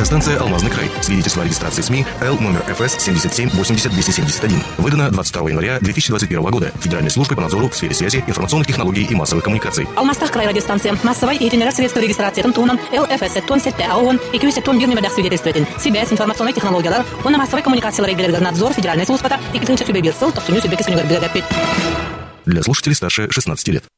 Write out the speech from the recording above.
Радиостанция «Алмазный край». Свидетельство о регистрации СМИ Л номер ФС 77 80 271. Выдано 22 января 2021 года Федеральной службой по надзору в сфере связи, информационных технологий и массовых коммуникаций. Алмастах край радиостанция. Массовой и средства регистрации тонтуном ЛФС тон сетте АОН и кюсе тон бирный медах свидетельствует. Связь, информационные технологии, он на массовой коммуникации регулярный надзор Федеральной службы и китынча себе бирсел, то все нюс и беки. Для слушателей старше 16 лет.